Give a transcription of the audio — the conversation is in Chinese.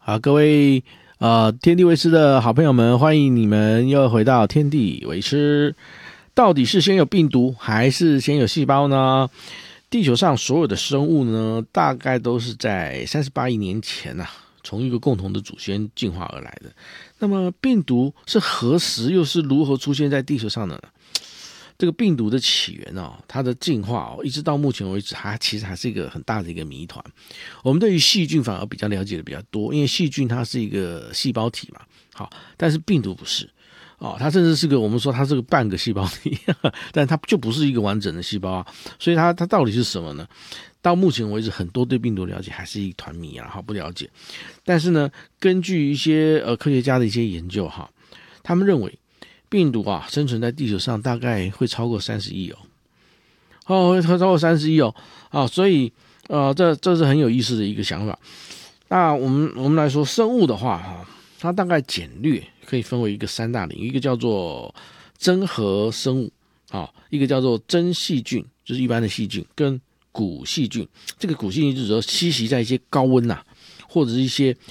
好，各位天地为师的好朋友们，欢迎你们又回到天地为师。到底是先有病毒还是先有细胞呢？地球上所有的生物呢，大概都是在38亿年前从一个共同的祖先进化而来的。那么病毒是何时又是如何出现在地球上的呢？这个病毒的起源它的进化一直到目前为止，它其实还是一个很大的一个谜团。我们对于细菌反而比较了解的比较多，因为细菌它是一个细胞体嘛，好，但是病毒不是它甚至是个我们说它是个半个细胞体，但它就不是一个完整的细胞啊，所以它到底是什么呢？到目前为止，很多对病毒了解还是一团谜好不了解。但是呢，根据一些科学家的一些研究他们认为病毒生存在地球上大概会超过30亿会超过30亿所以这是很有意思的一个想法。那我们来说生物的话它大概简略可以分为一个3大领域，一个叫做真核生物一个叫做真细菌，就是一般的细菌，跟古细菌。这个古细菌就是说栖息在一些高温或者是一些